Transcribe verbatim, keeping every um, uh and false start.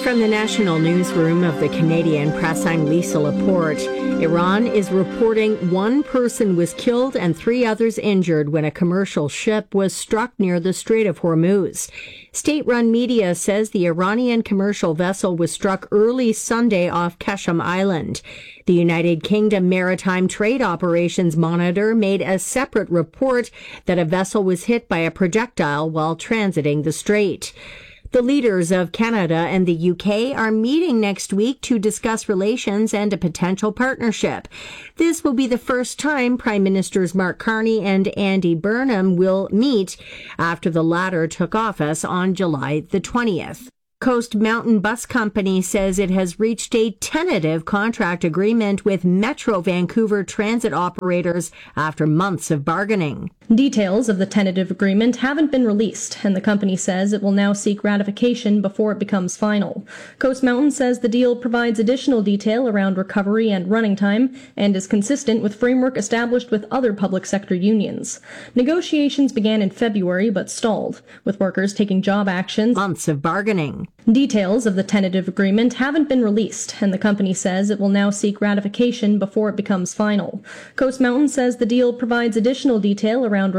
From the national newsroom of the Canadian Press, I'm Lisa Laporte. Iran is reporting one person was killed and three others injured when a commercial ship was struck near the Strait of Hormuz. State-run media says the Iranian commercial vessel was struck early Sunday off Qashm Island. The United Kingdom Maritime Trade Operations Monitor made a separate report that a vessel was hit by a projectile while transiting the strait. The leaders of Canada and the U K are meeting next week to discuss relations and a potential partnership. This will be the first time Prime Ministers Mark Carney and Andy Burnham will meet after the latter took office on July the twentieth. Coast Mountain Bus Company says it has reached a tentative contract agreement with Metro Vancouver transit operators after months of bargaining. Details of the tentative agreement haven't been released, and the company says it will now seek ratification before it becomes final. Coast Mountain says the deal provides additional detail around recovery and running time and is consistent with framework established with other public sector unions. Negotiations began in February but stalled, with workers taking job actions. Months of bargaining. Details of the tentative agreement haven't been released, and the company says it will now seek ratification before it becomes final. Coast Mountain says the deal provides additional detail around